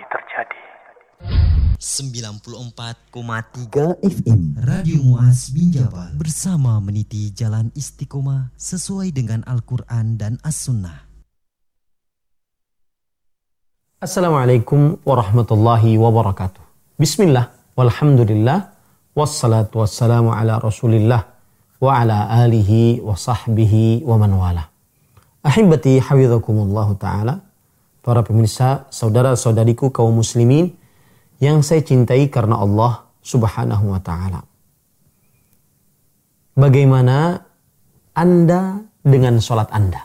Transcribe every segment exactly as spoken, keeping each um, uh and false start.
terjadi. sembilan puluh empat koma tiga F M Radio Muaz Minjabal bersama meniti jalan istiqomah sesuai dengan Al-Quran dan As-Sunnah. Assalamualaikum warahmatullahi wabarakatuh. Bismillah, walhamdulillah, wassalatu wassalamu ala rasulillah wa ala alihi wa sahbihi wa man wala. Ahibati hafidhakumullahu ta'ala, para pemirsa, saudara-saudariku kaum muslimin yang saya cintai karena Allah subhanahu wa ta'ala. Bagaimana Anda dengan sholat Anda?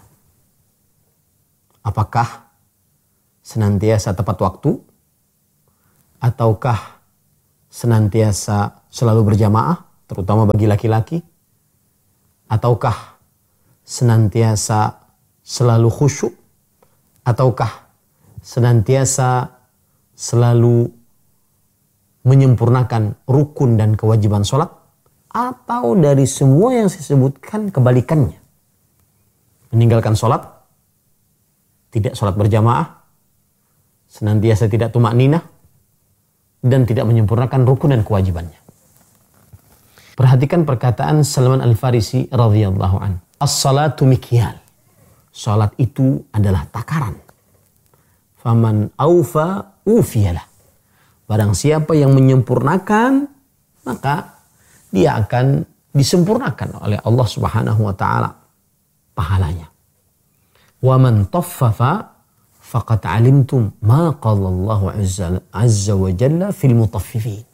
Apakah senantiasa tepat waktu? Ataukah senantiasa selalu berjamaah, terutama bagi laki-laki? Ataukah senantiasa selalu khusyuk? Ataukah senantiasa selalu menyempurnakan rukun dan kewajiban sholat? Atau dari semua yang saya sebutkan kebalikannya? Meninggalkan sholat, tidak sholat berjamaah, senantiasa tidak tumak ninah, dan tidak menyempurnakan rukun dan kewajibannya. Perhatikan perkataan Salman Al-Farisi radhiyallahu an. As-salatu mikyal. Salat itu adalah takaran. Faman aufa ufiyalah. Barang siapa yang menyempurnakan, maka dia akan disempurnakan oleh Allah Subhanahu wa taala pahalanya. Wa man taffafa faqad alimtum ma qala Allah azza, azza wa jalla fil mutaffifin.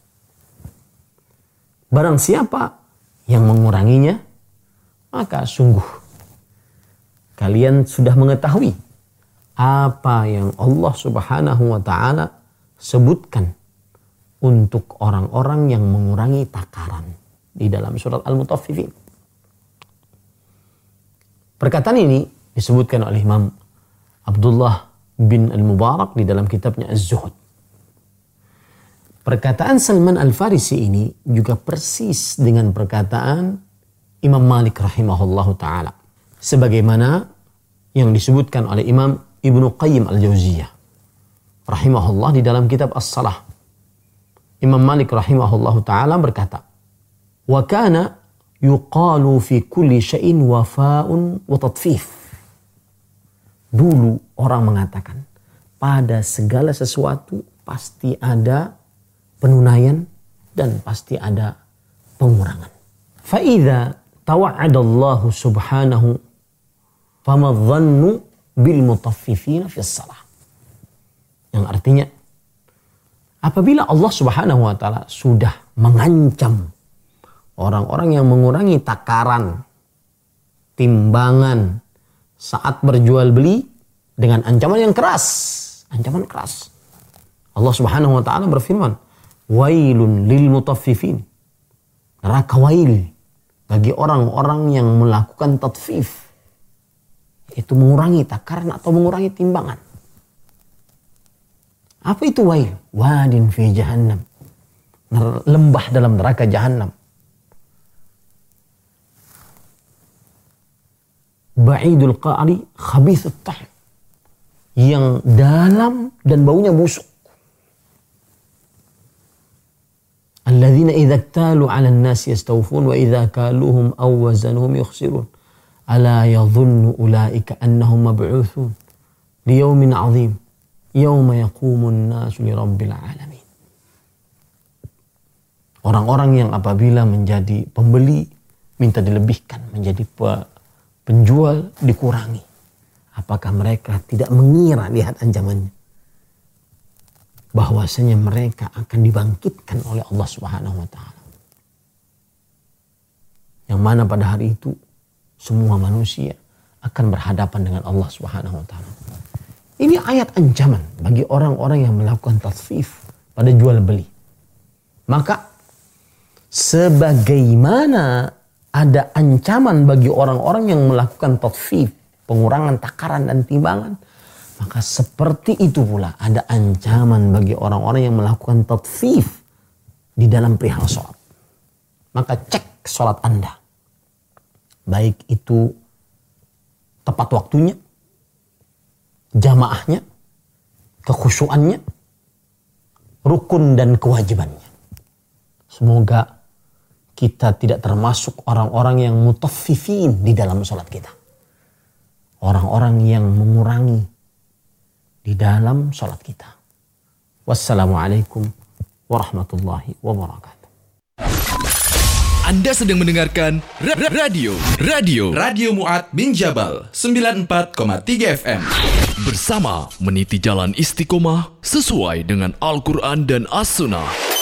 Barang siapa yang menguranginya, maka sungguh kalian sudah mengetahui apa yang Allah Subhanahu wa taala sebutkan untuk orang-orang yang mengurangi takaran di dalam surat Al-Mutaffifin. Perkataan ini disebutkan oleh Imam Abdullah bin Al-Mubarak di dalam kitabnya Az-Zuhud. Perkataan Salman Al-Farisi ini juga persis dengan perkataan Imam Malik rahimahullahu ta'ala. Sebagaimana yang disebutkan oleh Imam Ibnu Qayyim Al-Jauziyah rahimahullah di dalam kitab As-Salah. Imam Malik rahimahullahu ta'ala berkata, wa kana yuqalu fi kulli syai'in wafa'un wa tatfif. Dulu orang mengatakan, pada segala sesuatu pasti ada penunaian dan pasti ada pengurangan. Fa'idha tawa'adallahu subhanahu famadhannu bil mutaffifina fis salah. Yang artinya, apabila Allah Subhanahu wa taala sudah mengancam orang-orang yang mengurangi takaran, timbangan saat berjual beli dengan ancaman yang keras, ancaman keras. Allah Subhanahu wa taala berfirman, wailun lil mutaffifin. Neraka wail bagi orang-orang yang melakukan tatfif, itu mengurangi takaran atau mengurangi timbangan. Apa itu wail? Wadin fi jahannam. Lembah dalam neraka jahannam. Ba'idul qa'ri khabithut tahm. Yang dalam dan baunya busuk. Alladzina idza iktalu 'alan nasi yastawfun wa idza kaluhum aw wazanuhum yukhsirun. Ala yadhunnu ulaika annahum mab'utsun liyaumin 'adzim yauma yaqumun nasu lirabbil alamin. Orang-orang yang apabila menjadi pembeli minta dilebihkan, menjadi penjual dikurangi. Apakah mereka tidak mengira, lihat ancamannya, bahwasanya mereka akan dibangkitkan oleh Allah Subhanahu wa taala. Yang mana pada hari itu semua manusia akan berhadapan dengan Allah Subhanahu wa taala. Ini ayat ancaman bagi orang-orang yang melakukan tasfif pada jual beli. Maka sebagaimana ada ancaman bagi orang-orang yang melakukan tasfif, pengurangan takaran dan timbangan, maka seperti itu pula ada ancaman bagi orang-orang yang melakukan tatfif di dalam perihal sholat. Maka cek sholat Anda. Baik itu tepat waktunya, jamaahnya, kekhusyuannya, rukun dan kewajibannya. Semoga kita tidak termasuk orang-orang yang mutaffifin di dalam sholat kita. Orang-orang yang mengurangi di dalam sholat kita. Wassalamualaikum warahmatullahi wabarakatuh. Anda sedang mendengarkan ra- ra- radio radio Radio Mu'ad bin Jabal sembilan puluh empat koma tiga F M bersama meniti jalan istiqomah sesuai dengan Al-Quran dan As-Sunnah.